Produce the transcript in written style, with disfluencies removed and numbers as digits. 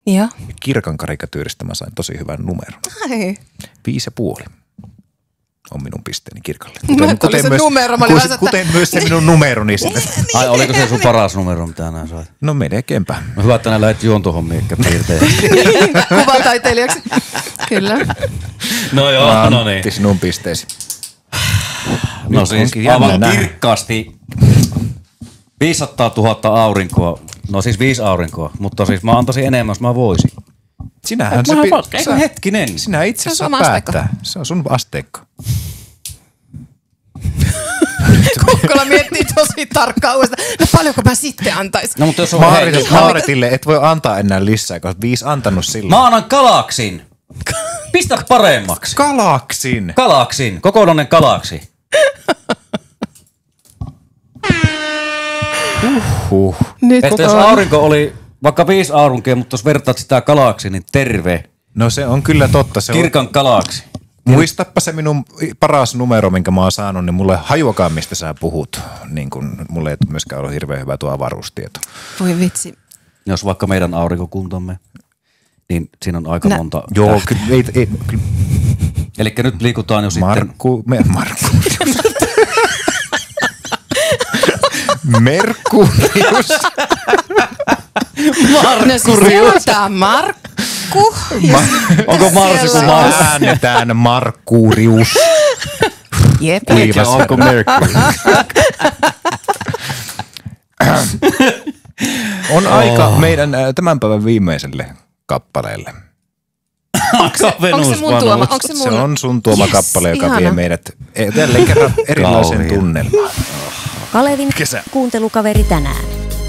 Ja Kirkan karikatyyristä mä sain tosi hyvän numeron. Ai. 5,5 on minun pisteeni Kirkalle. Kuten myös se minun numeroni. Ai, oliko se sun paras numero, mitä nää sait? No melkeinpä. No hyvä, että nää lähdet juontohommiin ehkä piirtein. Kuvataiteilijaksi. Kyllä. No joo, no niin. Antti, sinun pisteesi. No siis aivan kirkkaasti 500 000 aurinkoa. No siis 5 aurinkoa, mutta siis mä antaisin enemmän, jos mä voisin. Sinähän Eikö hetkinen? Sinä itse Se on saa sun päättää. Se on sun asteikko. Kukkola miettii tosi tarkkaan uudestaan. No paljonko mä sitten antaisin? No mutta jos on Maaritille et voi antaa enää lisää, koska 5 antanut silloin. Mä annan galaksin. Pistä paremmaksi. Galaksin. Galaksin. Kokonainen galaksi. Nyt että jos aurinko oli vaikka 5 aurinkoa, mutta jos vertaat sitä galaksiin, niin terve. No se on kyllä totta. Se Kirkan galaksi. Muistappa se minun paras numero, minkä mä oon saanut, niin mulle hajuakaan, mistä sä puhut. Niin kun mulle ei myöskään ollut hirveän hyvä tuo avaruustieto. Voi vitsi. Jos vaikka meidän aurinkokuntamme, niin siinä on aika monta. Joo, kyllä. Elikkä nyt liikutaan jo Merkurius. No siis tää Markku. Onko Marsi kuin Mars? Äännetään Markurius. Jep. Ja onko Merkuri? On aika meidän tämän päivän viimeiselle kappaleelle. Onko se mun tuoma? Se on sun tuoma kappale, joka vie meidät jälleen kerran erilaiseen tunnelmaan. Kalevin kuuntelukaveri tänään.